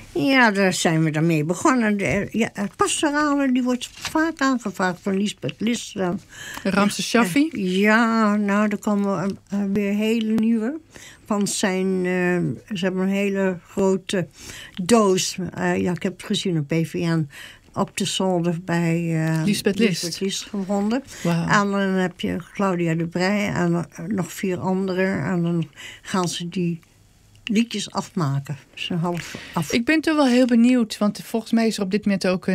Ja, daar zijn we daarmee begonnen. Het pastorale, die wordt vaak aangevraagd van Lisbeth List. Ramses Shaffi? Ja, nou, er komen weer hele nieuwe. Van zijn, ze hebben een hele grote doos. Ik heb het gezien op PVN. Op de zolder bij Lisbeth List gevonden. Wow. En dan heb je Claudia de Breij en nog 4 anderen. En dan gaan ze die liedjes afmaken. Dus half af. Ik ben toch wel heel benieuwd, want volgens mij is er op dit moment ook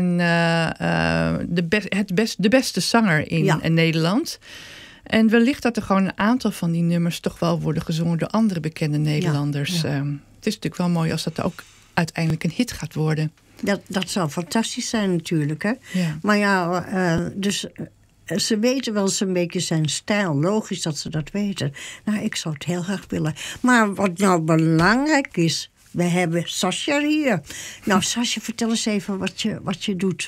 de beste zanger in Nederland. En wellicht dat er gewoon een aantal van die nummers toch wel worden gezongen door andere bekende Nederlanders. Ja. Het is natuurlijk wel mooi als dat ook uiteindelijk een hit gaat worden. Dat zou fantastisch zijn natuurlijk. Hè? Ja. Maar dus ze weten wel eens een beetje zijn stijl. Logisch dat ze dat weten. Nou, ik zou het heel graag willen. Maar wat nou belangrijk is, we hebben Sascha hier. Nou, Sascha, vertel eens even wat je doet.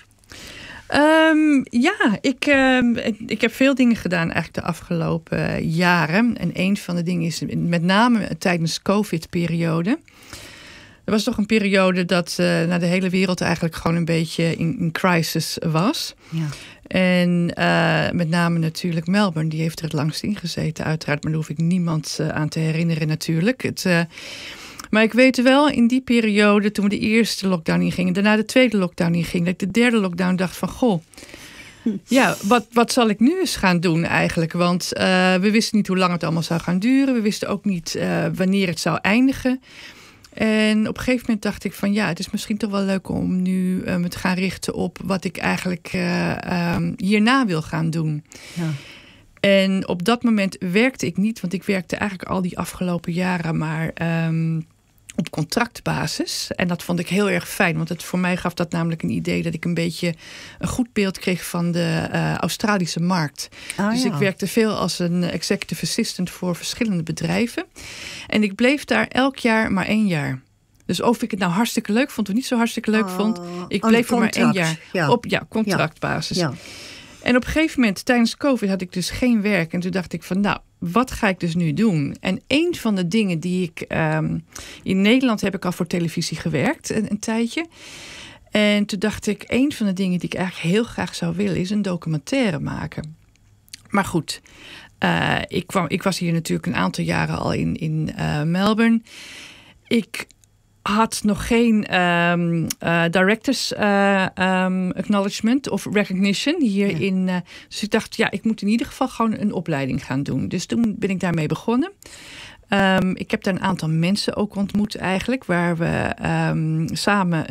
Ik heb veel dingen gedaan eigenlijk de afgelopen jaren. En een van de dingen is met name tijdens de COVID-periode. Er was toch een periode dat de hele wereld eigenlijk gewoon een beetje in crisis was. Ja. En met name natuurlijk Melbourne, die heeft er het langst in gezeten uiteraard. Maar daar hoef ik niemand aan te herinneren natuurlijk. Maar ik weet wel, in die periode, toen we de eerste lockdown in gingen, daarna de tweede lockdown in ging, dat ik de derde lockdown dacht van, goh, ja, wat zal ik nu eens gaan doen eigenlijk? Want we wisten niet hoe lang het allemaal zou gaan duren. We wisten ook niet wanneer het zou eindigen. En op een gegeven moment dacht ik van, ja, het is misschien toch wel leuk om nu me te gaan richten op wat ik eigenlijk hierna wil gaan doen. Ja. En op dat moment werkte ik niet, want ik werkte eigenlijk al die afgelopen jaren maar op contractbasis. En dat vond ik heel erg fijn, want voor mij gaf dat namelijk een idee dat ik een beetje een goed beeld kreeg van de Australische markt. Dus ik werkte veel als een executive assistant voor verschillende bedrijven. En ik bleef daar elk jaar maar 1 jaar. Dus of ik het nou hartstikke leuk vond of niet zo hartstikke leuk vond, ik bleef er maar 1 jaar op contractbasis. Ja. En op een gegeven moment, tijdens COVID, had ik dus geen werk. En toen dacht ik van, nou, wat ga ik dus nu doen? En een van de dingen die ik... in Nederland heb ik al voor televisie gewerkt, een tijdje. En toen dacht ik, een van de dingen die ik eigenlijk heel graag zou willen, is een documentaire maken. Maar goed, ik was hier natuurlijk een aantal jaren al in Melbourne. Ik had nog geen directors acknowledgement of recognition hier in. Dus ik dacht, ja, ik moet in ieder geval gewoon een opleiding gaan doen. Dus toen ben ik daarmee begonnen. Ik heb daar een aantal mensen ook ontmoet eigenlijk, waar we samen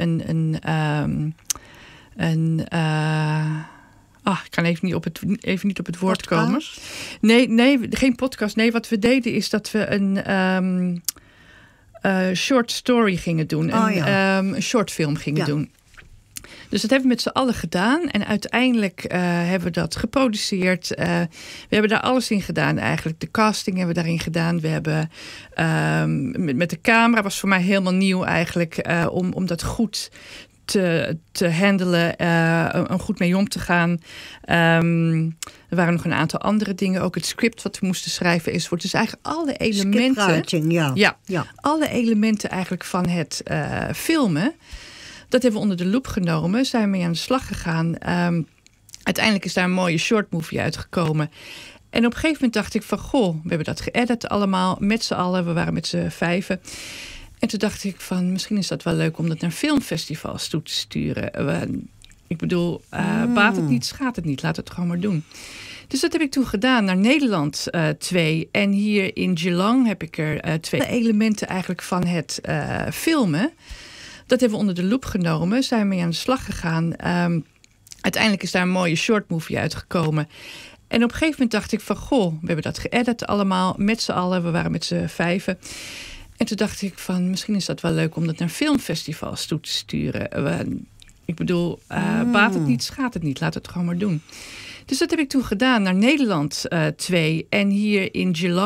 ik kan even niet op het woord podcast? komen. Nee, geen podcast. Nee, wat we deden is dat we een short story gingen doen. Een short film gingen doen. Dus dat hebben we met z'n allen gedaan. En uiteindelijk hebben we dat geproduceerd. We hebben daar alles in gedaan eigenlijk. De casting hebben we daarin gedaan. We hebben met de camera, was voor mij helemaal nieuw eigenlijk. Om dat goed te handelen, goed mee om te gaan. Er waren nog een aantal andere dingen. Ook het script wat we moesten schrijven enzovoort. Dus eigenlijk alle elementen. Ja, alle elementen eigenlijk van het filmen. Dat hebben we onder de loep genomen. Zijn we mee aan de slag gegaan. Uiteindelijk is daar een mooie short movie uitgekomen. En op een gegeven moment dacht ik van, goh, we hebben dat geëdit allemaal met z'n allen. We waren met z'n 5. En toen dacht ik van, misschien is dat wel leuk om dat naar filmfestivals toe te sturen. Ik bedoel, baat het niet, schaadt het niet. Laat het gewoon maar doen. Dus dat heb ik toen gedaan. Naar Nederland 2. En hier in Geelong heb ik er 2 elementen eigenlijk van het filmen. Dat hebben we onder de loep genomen. Zijn we mee aan de slag gegaan. Uiteindelijk is daar een mooie short movie uitgekomen. En op een gegeven moment dacht ik van, goh, we hebben dat geëdit allemaal met z'n allen. We waren met z'n 5. En toen dacht ik van, misschien is dat wel leuk om dat naar filmfestivals toe te sturen. Ik bedoel, baat het niet, schaadt het niet. Laat het gewoon maar doen. Dus dat heb ik toen gedaan. Naar Nederland 2. En hier in Geelong